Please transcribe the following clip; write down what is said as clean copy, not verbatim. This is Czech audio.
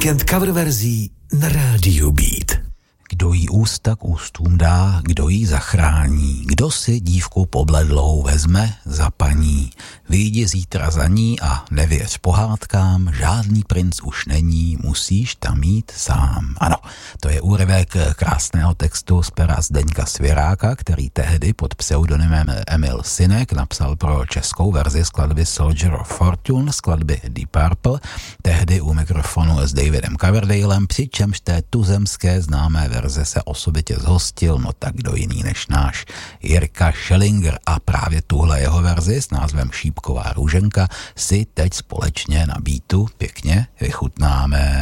Víkend cover verzí na rádiu Beat. Kdo jí ústa k ústům dá, kdo jí zachrání, kdo si dívku pobledlou vezme za paní. Vyjdi zítra za ní a nevěř pohádkám, žádný princ už není, musíš tam jít sám. Ano, to je úryvek krásného textu z pera Zdeňka Svěráka, který tehdy pod pseudonymem Emil Synek napsal pro českou verzi skladby Soldier of Fortune, skladby Deep Purple, tehdy u mikrofonu s Davidem Coverdalem, přičemž té tuzemské známé verze se osobitě zhostil, no tak kdo jiný než náš Jirka Schellinger, a právě tuhle jeho verzi s názvem Šípková růženka si teď společně na Beatu pěkně vychutnáme.